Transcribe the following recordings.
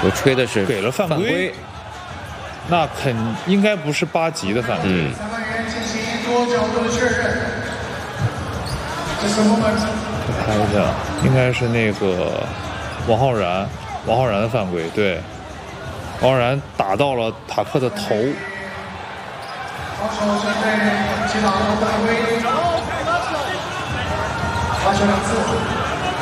我吹的是给了犯规，那应该不是8级的犯规。 裁判员进行多角度的确认。 拍一下，应该是那个王浩然的犯规，对，王浩然打到了塔克的头。 防守针对击打的犯规，罚球2次。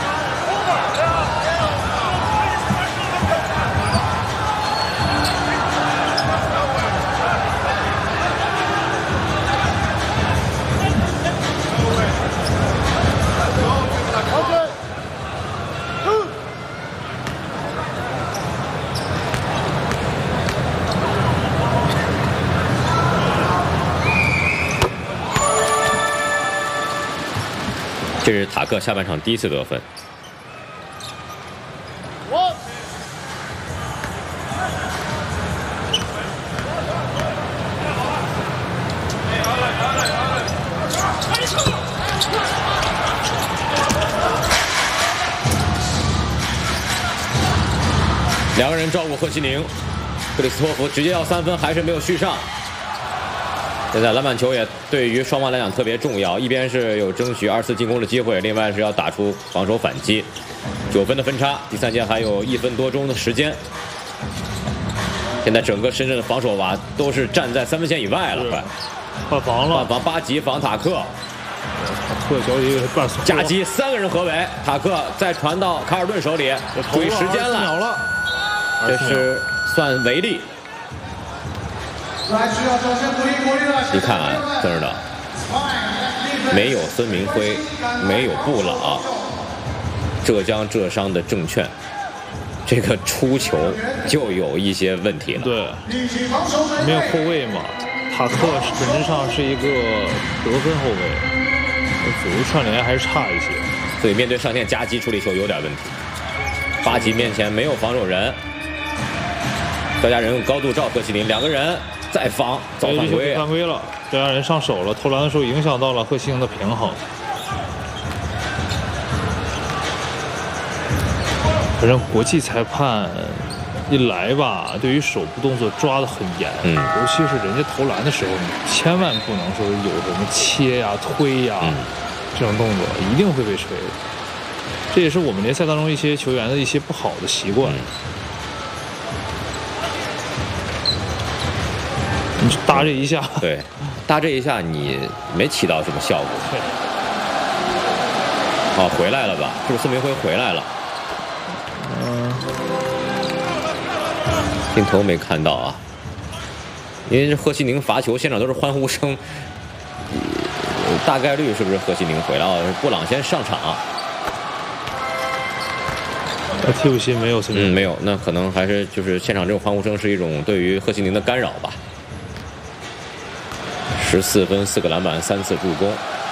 这是塔克下半场第1次得分。2个人照顾贺西宁，克里斯托弗直接要3分，还是没有续上。现在篮板球也对于双方来讲特别重要，一边是有争取2次进攻的机会，另外是要打出防守反击。9分的分差，第3节还有1分多钟的时间。现在整个深圳的防守吧都是站在3分线以外了，快换防了， 换防8级防塔克， 塔克脚底半松， 夹击3个人合围，塔克再传到卡尔顿手里，注意时间了，这是算违例。你看啊，这儿的没有孙明辉，没有布朗，浙江浙商的证券，这个出球就有一些问题了。 对，没有后卫嘛，塔克本质上是一个得分后卫，左右串联还是差一些， 所以面对上线夹击处理球有点问题。8级面前没有防守人，赵家人用高度照贺西林，2个人。再防遭犯规， 犯规了，这让人上手了。投篮的时候影响到了贺西宁的平衡。反正国际裁判一来吧，对于手部动作抓得很严，尤其是人家投篮的时候，你千万不能说有什么切呀、推呀、这种动作，一定会被吹。这也是我们联赛当中一些球员的一些不好的习惯。你就搭这一下， 对，搭这一下你没起到什么效果。哦，回来了吧？是不是孙明辉回来了？镜头没看到啊，因为这贺西宁罚球，现场都是欢呼声，大概率是不是贺西宁回来？布朗先上场。 替补席没有孙明辉， 没有，那可能还是就是现场这种欢呼声是一种对于贺西宁的干扰吧。14分，4个篮板，3次助攻。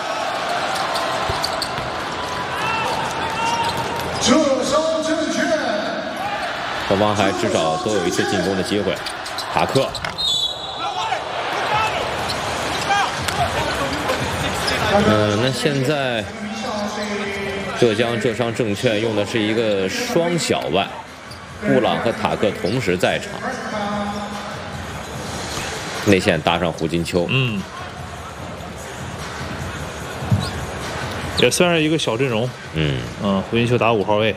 双方还至少都有1次进攻的机会。塔克，那现在浙江浙商证券用的是一个双小外，布朗和塔克同时在场。内线搭上胡金秋， 也算是一个小阵容，胡金秋打5号位。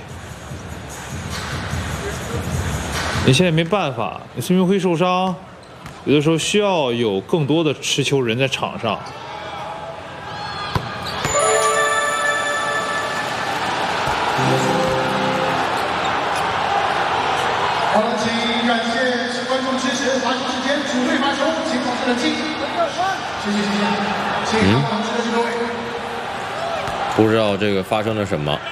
你现在没办法，你孙明辉受伤，有的时候需要有更多的持球人在场上。 好了，请感谢观众支持，罚球时间，主队罚球，请保持冷静。谢谢，请看好这个位。 不知道这个发生了什么。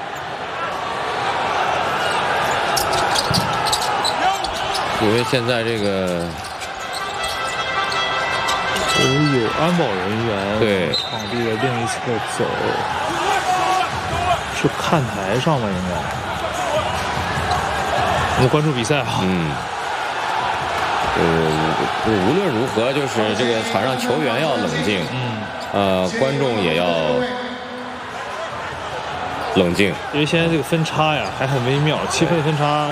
因为现在这个有安保人员对场地的另一侧走，是看台上吗？应该。我们关注比赛啊。 无论如何，就是这个场上球员要冷静，观众也要冷静。 因为现在这个分差呀还很微妙，7分的分差。